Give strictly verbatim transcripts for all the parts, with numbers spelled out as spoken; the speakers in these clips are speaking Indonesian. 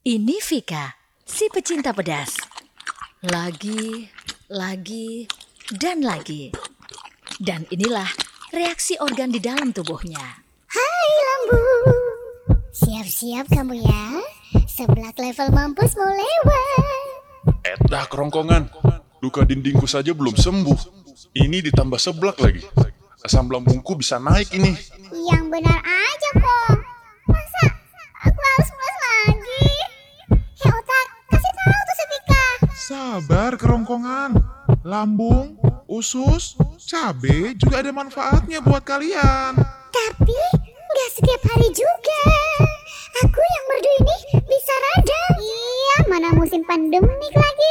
Ini Vika, si pecinta pedas. Lagi, lagi, dan lagi. Dan inilah reaksi organ di dalam tubuhnya. Hai lambu, siap-siap kamu ya. Sebelah level mampus mau lewat. Eh dah kerongkongan, luka dindingku saja belum sembuh. Ini ditambah seblak lagi. Asam lambungku bisa naik ini. Yang benar aja kok. Masa aku harus mulai lagi? Hei otak, kasih tahu tuh Sevika. Sabar kerongkongan. Lambung, usus, cabe juga ada manfaatnya buat kalian. Tapi nggak setiap hari juga. Aku yang merdu ini bisa radang. Iya, mana musim pandemik lagi.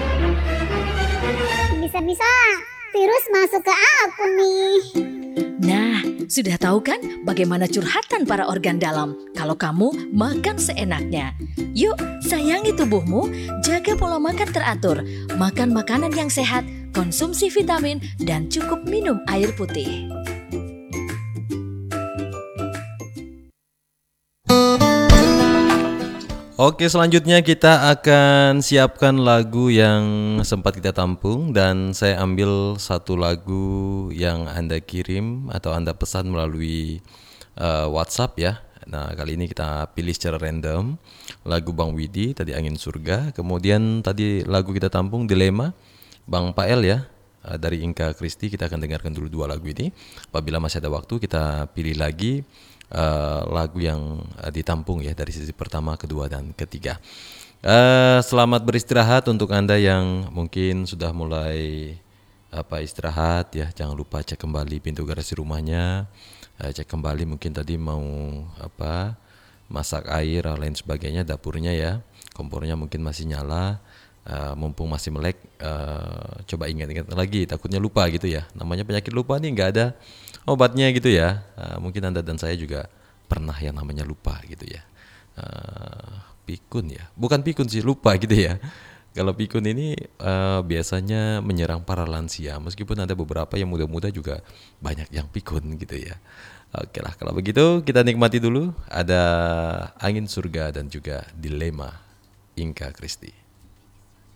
Bisa-bisa virus masuk ke aku nih. Nah, sudah tahu kan bagaimana curhatan para organ dalam kalau kamu makan seenaknya? Yuk, sayangi tubuhmu, jaga pola makan teratur, makan makanan yang sehat, konsumsi vitamin, dan cukup minum air putih. Oke, selanjutnya kita akan siapkan lagu yang sempat kita tampung dan saya ambil satu lagu yang Anda kirim atau Anda pesan melalui uh, WhatsApp ya. Nah, kali ini kita pilih secara random lagu Bang Widi tadi Angin Surga, kemudian tadi lagu kita tampung Dilema Bang Pael ya. Uh, dari Inka Kristi kita akan dengarkan dulu dua lagu ini. Apabila masih ada waktu kita pilih lagi Uh, lagu yang uh, ditampung ya dari sisi pertama, kedua, dan ketiga. Uh, selamat beristirahat untuk Anda yang mungkin sudah mulai apa istirahat ya. Jangan lupa cek kembali pintu garasi rumahnya, uh, cek kembali mungkin tadi mau apa masak air lain sebagainya, dapurnya ya, kompornya mungkin masih nyala. Uh, mumpung masih melek, uh, coba ingat-ingat lagi, takutnya lupa gitu ya. Namanya penyakit lupa nih nggak ada obatnya gitu ya. Uh, mungkin Anda dan saya juga pernah yang namanya lupa gitu ya. Uh, pikun ya, bukan pikun sih, lupa gitu ya. Kalau pikun ini uh, biasanya menyerang para lansia, meskipun ada beberapa yang muda-muda juga banyak yang pikun gitu ya. Oke lah, kalau begitu kita nikmati dulu. Ada Angin Surga dan juga Dilema Inka Kristi.